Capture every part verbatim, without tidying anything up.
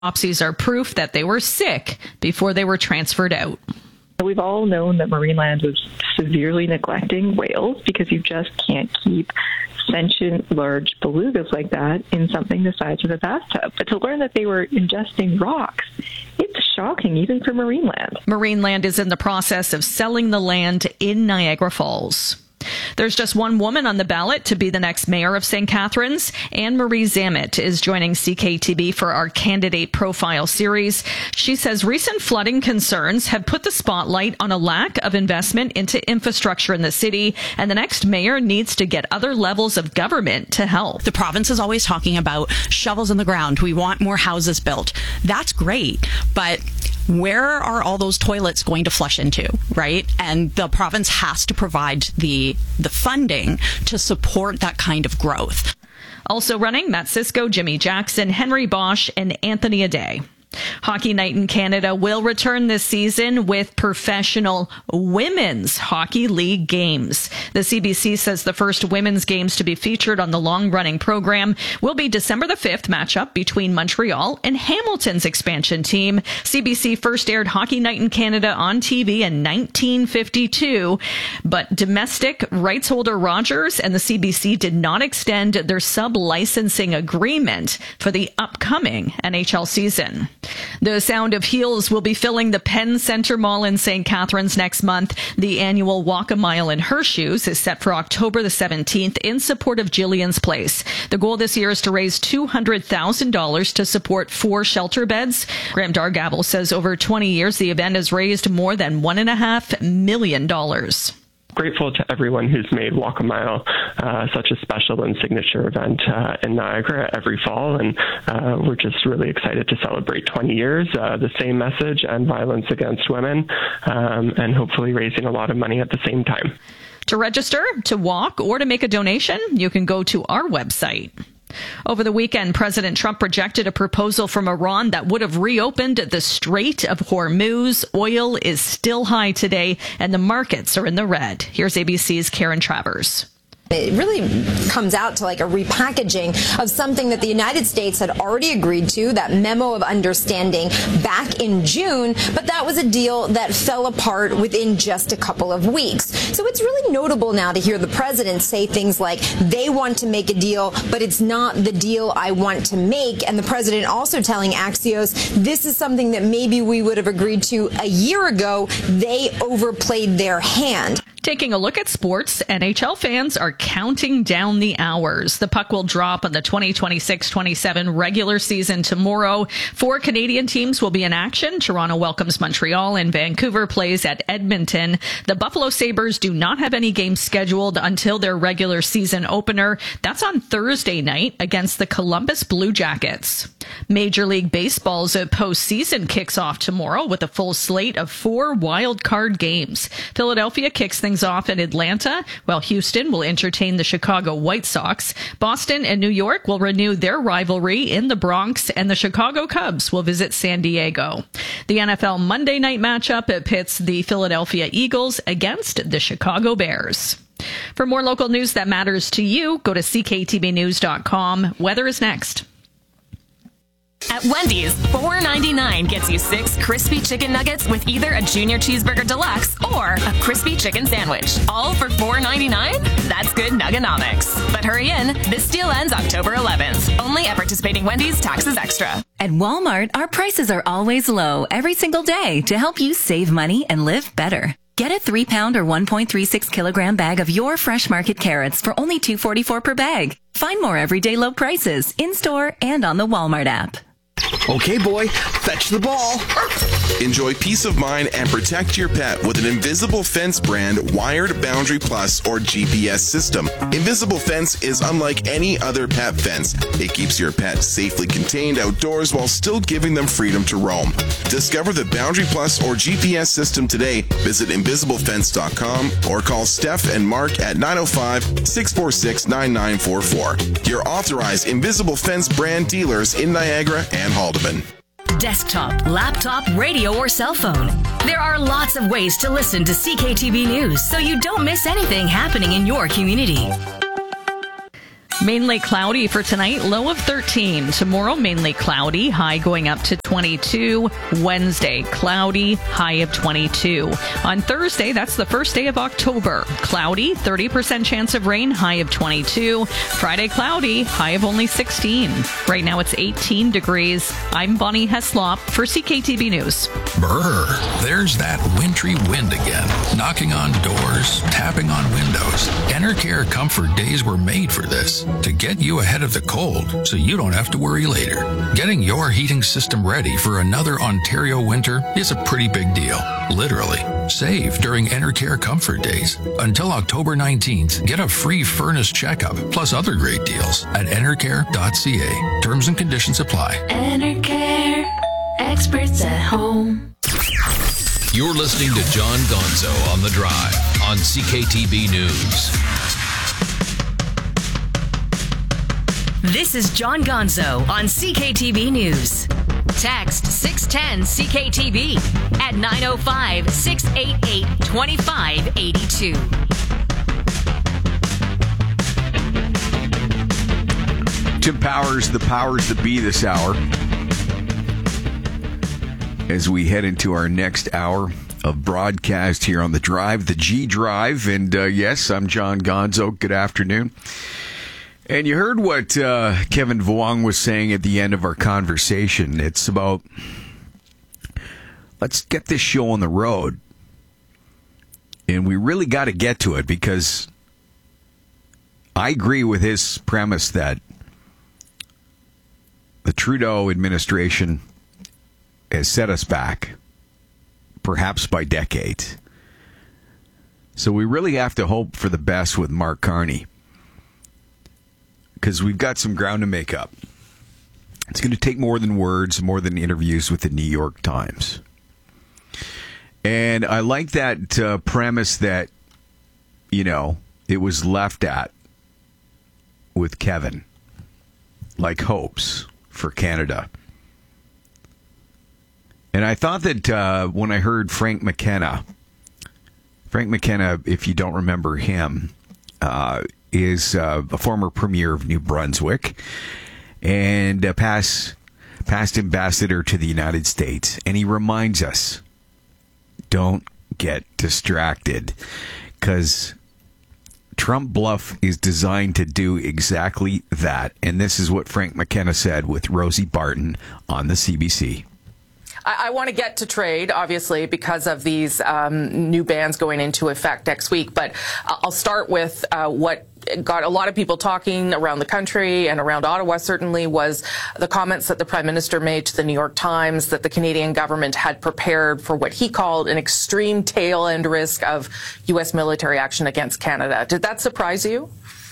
Biopsies are proof that they were sick before they were transferred out. We've all known that Marineland was severely neglecting whales because you just can't keep sentient large belugas like that in something the size of a bathtub. But to learn that they were ingesting rocks, it's shocking even for Marineland. Marineland is in the process of selling the land in Niagara Falls. There's just one woman on the ballot to be the next mayor of Saint Catharines. Anne-Marie Zammit is joining C K T B for our Candidate Profile series. She says recent flooding concerns have put the spotlight on a lack of investment into infrastructure in the city, and the next mayor needs to get other levels of government to help. The province is always talking about shovels in the ground. We want more houses built. That's great, but where are all those toilets going to flush into, right? And the province has to provide the the funding to support that kind of growth. Also running, Matt Cisco, Jimmy Jackson, Henry Bosch, and Anthony Ade. Hockey Night in Canada will return this season with professional women's hockey league games. The C B C says the first women's games to be featured on the long-running program will be December the fifth matchup between Montreal and Hamilton's expansion team. C B C first aired Hockey Night in Canada on T V in nineteen fifty-two, but domestic rights holder Rogers and the C B C did not extend their sub-licensing agreement for the upcoming N H L season. The Sound of Heels will be filling the Penn Center Mall in Saint Catharines next month. The annual Walk a Mile in Her Shoes is set for October the seventeenth in support of Jillian's Place. The goal this year is to raise two hundred thousand dollars to support four shelter beds. Graham Dargavel says over twenty years, the event has raised more than one and a half million dollars. Grateful to everyone who's made Walk a Mile uh, such a special and signature event uh, in Niagara every fall, and uh, we're just really excited to celebrate twenty years, uh, the same message and violence against women, um, and hopefully raising a lot of money at the same time. To register, to walk, or to make a donation, you can go to our website. Over the weekend, President Trump rejected a proposal from Iran that would have reopened the Strait of Hormuz. Oil is still high today, and the markets are in the red. Here's A B C's Karen Travers. It really comes out to like a repackaging of something that the United States had already agreed to, that memo of understanding back in June, but that was a deal that fell apart within just a couple of weeks. So it's really notable now to hear the president say things like they want to make a deal, but it's not the deal I want to make. And the president also telling Axios, this is something that maybe we would have agreed to a year ago. They overplayed their hand. Taking a look at sports, N H L fans are counting down the hours. The puck will drop on the twenty twenty-six twenty-seven regular season tomorrow. Four Canadian teams will be in action. Toronto welcomes Montreal and Vancouver plays at Edmonton. The Buffalo Sabres do not have any games scheduled until their regular season opener. That's on Thursday night against the Columbus Blue Jackets. Major League Baseball's postseason kicks off tomorrow with a full slate of four wild card games. Philadelphia kicks things off in Atlanta, while Houston will entertain the Chicago White Sox. Boston and New York will renew their rivalry in the Bronx, and the Chicago Cubs will visit San Diego. The N F L Monday night matchup pits the Philadelphia Eagles against the Chicago Bears. For more local news that matters to you, go to c k t b news dot com. Weather is next. At Wendy's, four ninety-nine gets you six crispy chicken nuggets with either a junior cheeseburger deluxe or a crispy chicken sandwich. All for four ninety-nine? That's good nuggonomics. But hurry in, this deal ends October eleventh. Only at participating Wendy's, taxes extra. At Walmart, our prices are always low every single day to help you save money and live better. Get a three pound or one point three six kilogram bag of your Fresh Market carrots for only two forty-four per bag. Find more everyday low prices in-store and on the Walmart app. Okay, boy, fetch the ball. Enjoy peace of mind and protect your pet with an Invisible Fence brand wired Boundary Plus or G P S system. Invisible Fence is unlike any other pet fence. It keeps your pet safely contained outdoors while still giving them freedom to roam. Discover the Boundary Plus or G P S system today. Visit invisible fence dot com or call Steph and Mark at nine oh five, six four six, nine nine four four. Your authorized Invisible Fence brand dealers in Niagara and Haldeman. Desktop, laptop, radio, or cell phone. There are lots of ways to listen to C K T B News so you don't miss anything happening in your community. Mainly cloudy for tonight, low of thirteen. Tomorrow, mainly cloudy, high going up to twenty-two. Wednesday, cloudy, high of twenty-two. On Thursday, that's the first day of October. Cloudy, thirty percent chance of rain, high of twenty-two. Friday, cloudy, high of only sixteen. Right now, it's eighteen degrees. I'm Bonnie Heslop for C K T V News. Brr, there's that wintry wind again. Knocking on doors, tapping on windows. Enercare Comfort Days were made for this, to get you ahead of the cold so you don't have to worry later. Getting your heating system ready for another Ontario winter is a pretty big deal. Literally. Save during Enercare Comfort Days. Until October nineteenth, get a free furnace checkup plus other great deals at enercare dot c a. Terms and conditions apply. Enercare. Experts at home. You're listening to John Gonzo on The Drive on C K T B News. This is John Gonzo on C K T B News. Text six ten C K T B at nine oh five, six eight eight, two five eight two. Tim Powers, the powers that be this hour. As we head into our next hour of broadcast here on The Drive, the G Drive. And uh, yes, I'm John Gonzo. Good afternoon. And you heard what uh, Kevin Vuong was saying at the end of our conversation. It's about, let's get this show on the road. And we really got to get to it because I agree with his premise that the Trudeau administration has set us back, perhaps by decades. So we really have to hope for the best with Mark Carney, because we've got some ground to make up. It's going to take more than words, more than interviews with the New York Times. And I like that uh, premise that, you know, it was left at with Kevin, like hopes for Canada. And I thought that uh, when I heard Frank McKenna, Frank McKenna, if you don't remember him, uh, is uh, a former premier of New Brunswick and a past, past ambassador to the United States. And he reminds us, don't get distracted, because Trump bluff is designed to do exactly that. And this is what Frank McKenna said with Rosie Barton on the C B C. I, I want to get to trade, obviously, because of these um, new bans going into effect next week. But I'll start with uh, what got a lot of people talking around the country and around Ottawa, certainly, was the comments that the Prime Minister made to the New York Times that the Canadian government had prepared for what he called an extreme tail end risk of U S military action against Canada. Did that surprise you?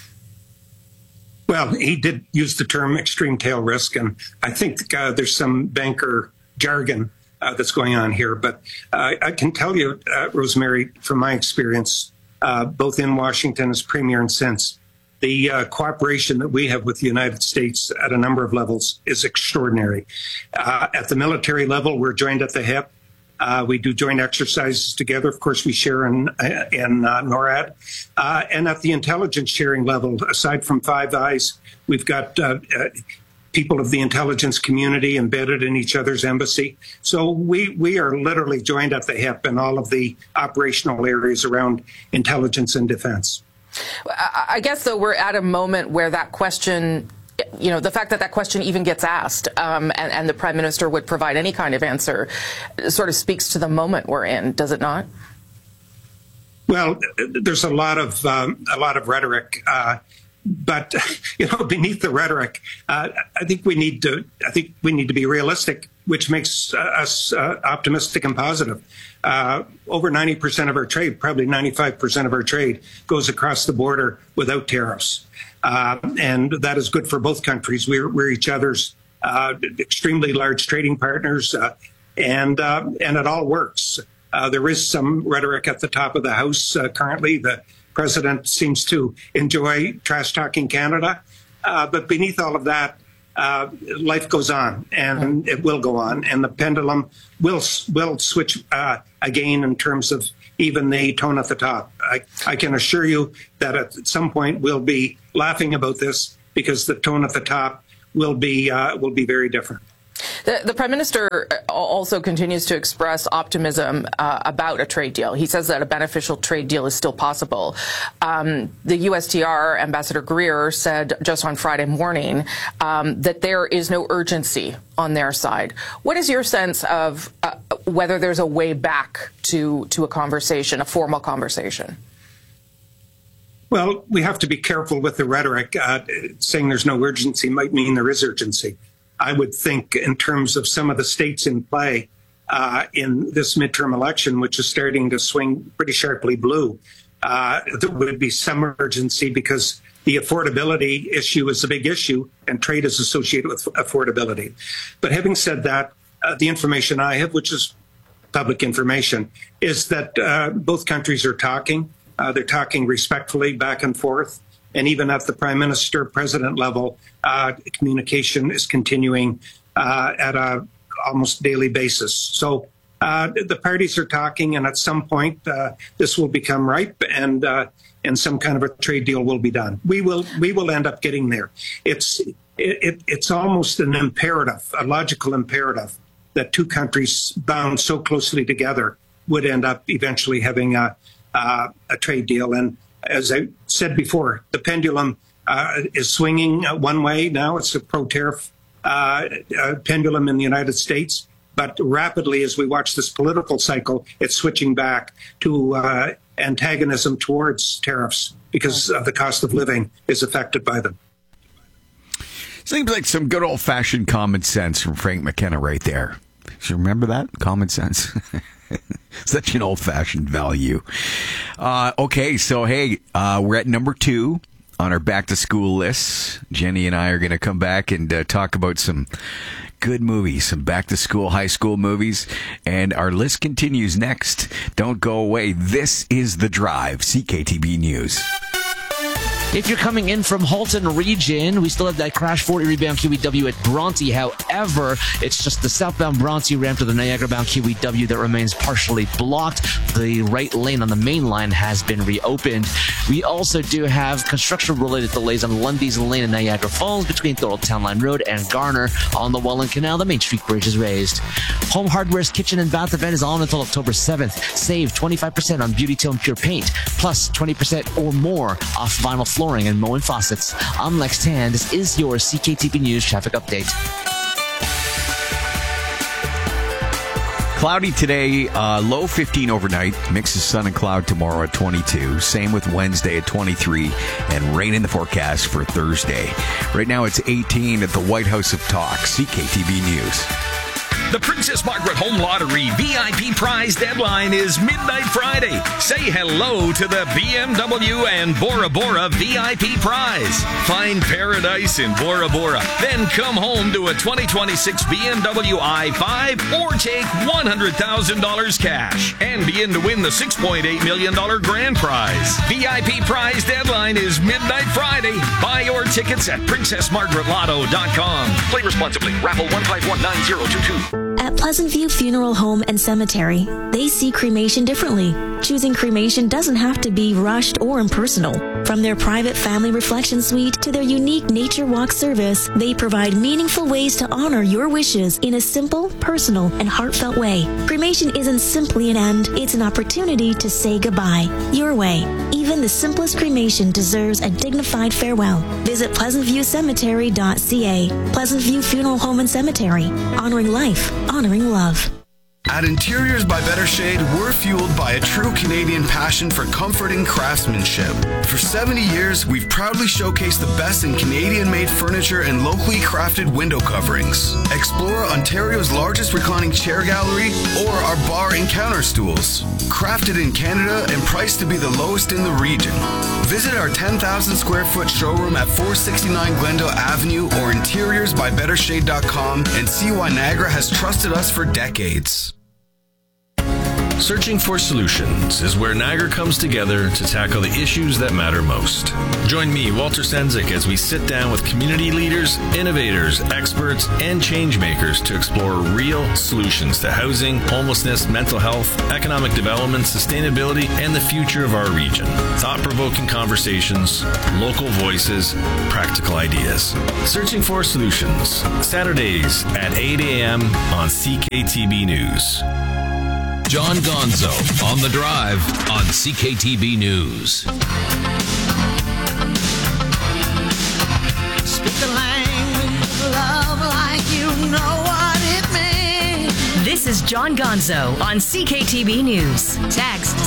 Well, he did use the term extreme tail risk, and I think uh, there's some banker jargon uh, that's going on here. But uh, I can tell you, uh, Rosemary, from my experience, uh, both in Washington as premier and since, the uh, cooperation that we have with the United States at a number of levels is extraordinary. Uh, at the military level, we're joined at the hip. Uh, we do joint exercises together. Of course, we share in, in uh, NORAD. Uh, and at the intelligence sharing level, aside from Five Eyes, we've got uh, uh, people of the intelligence community embedded in each other's embassy. So we, we are literally joined at the hip in all of the operational areas around intelligence and defense. I guess, though, we're at a moment where that question, you know, the fact that that question even gets asked um, and, and the Prime Minister would provide any kind of answer sort of speaks to the moment we're in, does it not? Well, there's a lot of um, a lot of rhetoric. Uh, But, you know, beneath the rhetoric, uh, I think we need to I think we need to be realistic, which makes uh, us uh, optimistic and positive. Uh, over ninety percent of our trade, probably ninety-five percent of our trade, goes across the border without tariffs. Uh, and that is good for both countries. We're, we're each other's uh, extremely large trading partners, uh, and, uh, and it all works. Uh, there is some rhetoric at the top of the House uh, currently. The President seems to enjoy trash-talking Canada. Uh, but beneath all of that, uh, life goes on, and it will go on. And the pendulum will will switch uh, again in terms of even the tone at the top. I, I can assure you that at some point we'll be laughing about this because the tone at the top will be uh, will be very different. The, the Prime Minister also continues to express optimism uh, about a trade deal. He says that a beneficial trade deal is still possible. Um, the U S T R Ambassador Greer said just on Friday morning um, that there is no urgency on their side. What is your sense of uh, whether there's a way back to, to a conversation, a formal conversation? Well, we have to be careful with the rhetoric. Uh, saying there's no urgency might mean there is urgency. I would think in terms of some of the states in play uh, in this midterm election, which is starting to swing pretty sharply blue, uh, there would be some urgency because the affordability issue is a big issue and trade is associated with affordability. But having said that, uh, the information I have, which is public information, is that uh, both countries are talking. Uh, they're talking respectfully back and forth. And even at the prime minister president level, uh, communication is continuing uh, at a almost daily basis. So uh, the parties are talking, and at some point uh, this will become ripe, and uh, and some kind of a trade deal will be done. We will we will end up getting there. It's it, it, it's almost an imperative, a logical imperative, that two countries bound so closely together would end up eventually having a uh, a trade deal. And as I said before, the pendulum uh, is swinging one way now. It's a pro-tariff uh, uh, pendulum in the United States. But rapidly, as we watch this political cycle, it's switching back to uh, antagonism towards tariffs because of the cost of living is affected by them. Seems like some good old-fashioned common sense from Frank McKenna right there. Do you remember that? Common sense. Such an old-fashioned value. Uh, okay, so hey, uh, we're at number two on our back-to-school list. Jenny and I are going to come back and uh, talk about some good movies, some back-to-school high school movies, and our list continues next. Don't go away. This is The Drive, C K T B News. If you're coming in from Halton region, we still have that crash forty rebound Q E W at Bronte. However, it's just the southbound Bronte ramp to the Niagara-bound Q E W that remains partially blocked. The right lane on the main line has been reopened. We also do have construction-related delays on Lundy's Lane in Niagara Falls between Thorold Town Line Road and Garner. On the Welland Canal, the Main Street Bridge is raised. Home Hardware's kitchen and bath event is on until October seventh. Save twenty-five percent on Beauty Tone Pure Paint, plus twenty percent or more off vinyl flooring and Moen faucets. I'm Lex Tan. This is your C K T B News traffic update. Cloudy today, uh, low fifteen overnight, mix of sun and cloud tomorrow at twenty-two. Same with Wednesday at twenty-three, and rain in the forecast for Thursday. Right now it's eighteen at the White House of Talk. C K T B News. The Princess Margaret Home Lottery V I P prize deadline is midnight Friday. Say hello to the B M W and Bora Bora V I P prize. Find paradise in Bora Bora. Then come home to a twenty twenty-six B M W i five or take one hundred thousand dollars cash and begin to win the six point eight million dollars grand prize. V I P prize deadline is midnight Friday. Buy your tickets at princess margaret lotto dot com. Play responsibly. Raffle one five one nine zero two two. At Pleasant View Funeral Home and Cemetery, they see cremation differently. Choosing cremation doesn't have to be rushed or impersonal. From their private family reflection suite to their unique nature walk service, they provide meaningful ways to honor your wishes in a simple, personal, and heartfelt way. Cremation isn't simply an end, it's an opportunity to say goodbye, your way. Even the simplest cremation deserves a dignified farewell. Visit pleasant view cemetery dot c a. Pleasant View Funeral Home and Cemetery, honoring life, honoring love. At Interiors by Better Shade, we're fueled by a true Canadian passion for comfort and craftsmanship. For seventy years, we've proudly showcased the best in Canadian-made furniture and locally crafted window coverings. Explore Ontario's largest reclining chair gallery or our bar and counter stools. Crafted in Canada and priced to be the lowest in the region. Visit our ten thousand square foot showroom at four sixty-nine Glendale Avenue or interiors by better shade dot com and see why Niagara has trusted us for decades. Searching for Solutions is where Niagara comes together to tackle the issues that matter most. Join me, Walter Senzik, as we sit down with community leaders, innovators, experts, and change makers to explore real solutions to housing, homelessness, mental health, economic development, sustainability, and the future of our region. Thought-provoking conversations, local voices, practical ideas. Searching for Solutions, Saturdays at eight a.m. on C K T B News. John Gonzo on the Drive on C K T B News. Speak the language of love like you know what it means. This is John Gonzo on C K T B News. Text